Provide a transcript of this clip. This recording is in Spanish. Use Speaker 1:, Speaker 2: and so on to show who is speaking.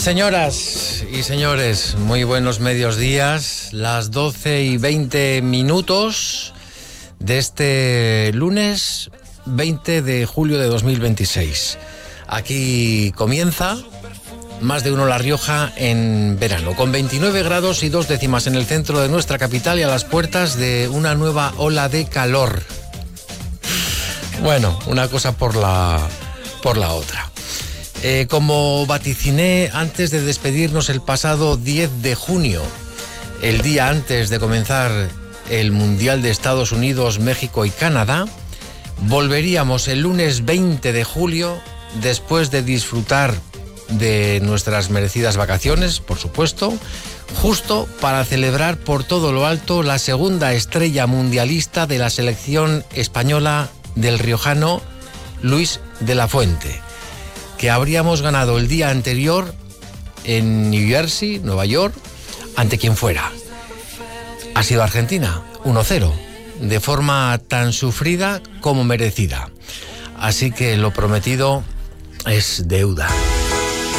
Speaker 1: Señoras y señores, muy buenos medios días, las 12:20 de este lunes 20 de julio de 2026. Aquí comienza Más de Uno La Rioja en verano, con 29 grados y 2 décimas en el centro de nuestra capital y a las puertas de una nueva ola de calor. Bueno, una cosa por la otra. Como vaticiné antes de despedirnos el pasado 10 de junio, el día antes de comenzar el Mundial de Estados Unidos, México y Canadá, volveríamos el lunes 20 de julio, después de disfrutar de nuestras merecidas vacaciones, por supuesto, justo para celebrar por todo lo alto la segunda estrella mundialista de la selección española del riojano Luis de la Fuente, que habríamos ganado el día anterior en New Jersey, Nueva York, ante quien fuera. Ha sido Argentina, 1-0, de forma tan sufrida como merecida. Así que lo prometido es deuda.